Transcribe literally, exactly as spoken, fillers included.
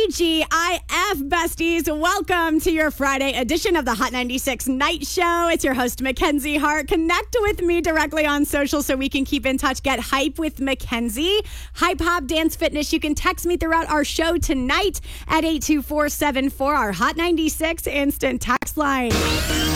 T G I F, besties. Welcome to your Friday edition of the Hot ninety-six Night Show. It's your host, Mackenzie Hart. Connect with me directly on social so we can keep in touch. Get hype with Mackenzie. Hype, hop, dance, fitness. You can text me throughout our show tonight at eight two four seven four, our Hot ninety-six instant text line.